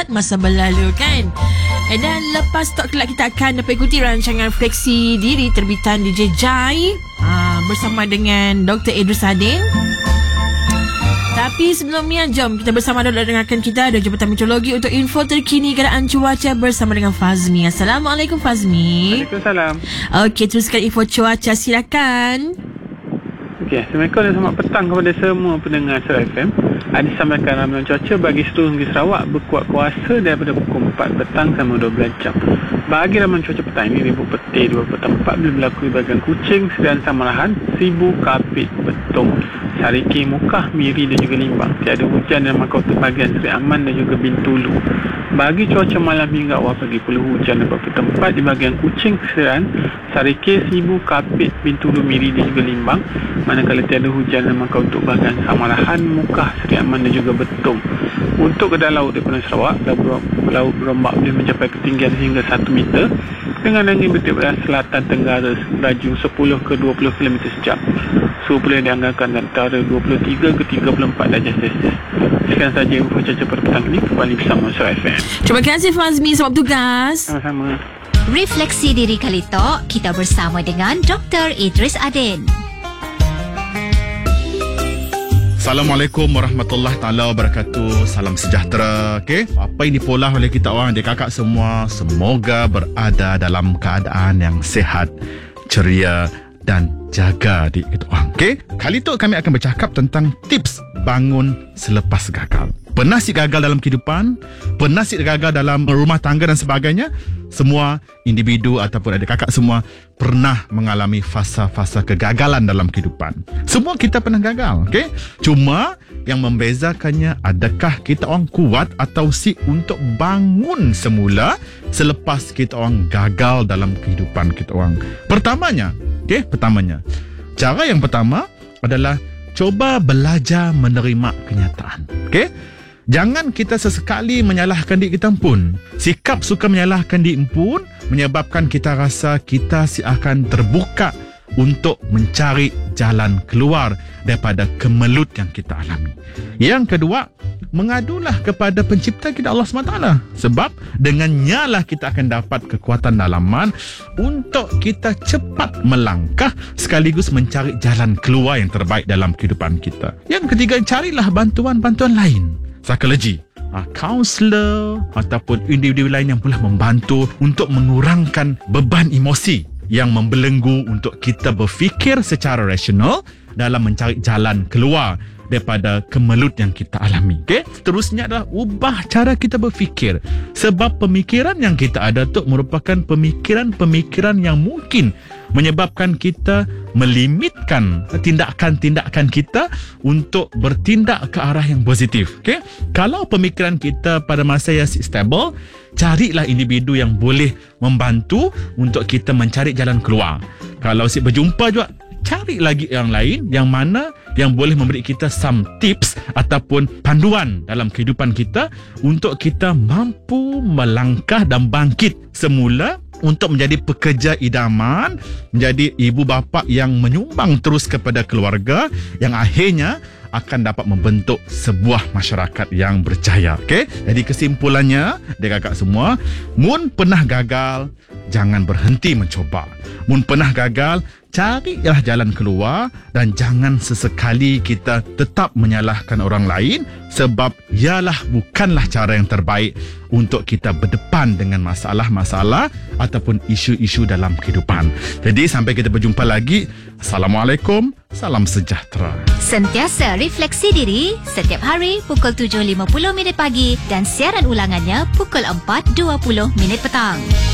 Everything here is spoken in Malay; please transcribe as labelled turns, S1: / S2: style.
S1: lewat, masa berlalu kan. Dan lepas Talk Kelab, kita akan dapat ikuti rancangan Refleksi Diri terbitan DJ Jai bersama dengan Dr. Idris Adin. Tapi sebelumnya, jom kita bersama dulu dengarkan kita ada Jabatan Meteorologi untuk info terkini keadaan cuaca bersama dengan Fazmi. Assalamualaikum Fazmi.
S2: Waalaikumsalam.
S1: Okey, teruskan info cuaca, silakan.
S2: Okey, Assalamualaikum dan selamat petang kepada semua pendengar Suara FM. Disampaikan ramalan cuaca bagi seluruh negeri Sarawak berkuat kuasa daripada pukul 4 petang sampai 12 jam. Bagi ramalan cuaca petang ini, Ribut Peti di beberapa tempat boleh berlaku di bahagian Kuching, Serian Samarahan, Sibu, Kapit, Betong, Sariki, Mukah, Miri dan juga Limbang. Tiada hujan dan makauta bahagian Seri Aman dan juga Bintulu. Bagi cuaca malam hingga awal pagi, perlu hujan di beberapa tempat di bahagian Kuching, Serian, Sariki, Sibu, Kapit, Bintulu, Miri dan juga Limbang. Manakala tiada hujan dan makauta bahagian Samarahan, Mukah, Seri Aman dan juga Betong. Untuk kedai laut di Pulau Sarawak, laut berombak boleh mencapai ketinggian hingga 1 meter dengan angin bertiup dari selatan tenggara laju 10 ke 20 km sejam. Suhu boleh dianggarkan antara 23 ke 34 darjah Celsius. Sekian saja info cuaca pada petang ini. Kembali bersama Suara FM.
S1: Terima kasih Fazmi, selamat bertugas.
S2: Sama-sama.
S3: Refleksi Diri kali Tok, kita bersama dengan Dr. Idris Adin.
S4: Assalamualaikum warahmatullahi taala wabarakatuh. Salam sejahtera. Okey, apa yang dipolah oleh kita orang adik kakak semua, semoga berada dalam keadaan yang sihat, ceria dan jaga adik kita orang. Okey, kali tu kami akan bercakap tentang tips bangun selepas gagal. Pernah si gagal dalam kehidupan? Pernah si gagal dalam rumah tangga dan sebagainya? Semua individu ataupun adik kakak semua pernah mengalami fasa-fasa kegagalan dalam kehidupan. Semua kita pernah gagal, okey? Cuma yang membezakannya, adakah kita orang kuat atau si untuk bangun semula selepas kita orang gagal dalam kehidupan kita orang. Pertamanya, cara yang pertama adalah cuba belajar menerima kenyataan. Okey? Jangan kita sesekali menyalahkan diri kita pun. Sikap suka menyalahkan diri pun menyebabkan kita rasa kita akan terbuka untuk mencari jalan keluar daripada kemelut yang kita alami. Yang kedua, mengadulah kepada pencipta kita Allah SWT. Sebab dengannya lah kita akan dapat kekuatan dalaman untuk kita cepat melangkah sekaligus mencari jalan keluar yang terbaik dalam kehidupan kita. Yang ketiga, carilah bantuan-bantuan lain. Psikologi, kaunselor ataupun individu lain yang boleh membantu untuk mengurangkan beban emosi yang membelenggu untuk kita berfikir secara rasional dalam mencari jalan keluar daripada kemelut yang kita alami. Okay? Seterusnya adalah ubah cara kita berfikir. Sebab pemikiran yang kita ada tu merupakan pemikiran-pemikiran yang mungkin menyebabkan kita melimitkan tindakan-tindakan kita untuk bertindak ke arah yang positif. Okay? Kalau pemikiran kita pada masa yang stable, carilah individu yang boleh membantu untuk kita mencari jalan keluar. Kalau berjumpa juga, cari lagi yang lain yang mana yang boleh memberi kita some tips ataupun panduan dalam kehidupan kita untuk kita mampu melangkah dan bangkit semula untuk menjadi pekerja idaman, menjadi ibu bapa yang menyumbang terus kepada keluarga yang akhirnya akan dapat membentuk sebuah masyarakat yang berjaya. Okey? Jadi kesimpulannya, adik kakak semua, mun pernah gagal, jangan berhenti mencuba. Mun pernah gagal, carilah jalan keluar dan jangan sesekali kita tetap menyalahkan orang lain sebab ialah bukanlah cara yang terbaik untuk kita berdepan dengan masalah-masalah ataupun isu-isu dalam kehidupan. Jadi sampai kita berjumpa lagi. Assalamualaikum. Salam sejahtera.
S3: Sentiasa refleksi diri setiap hari pukul 7.50 minit pagi dan siaran ulangannya pukul 4.20 minit petang.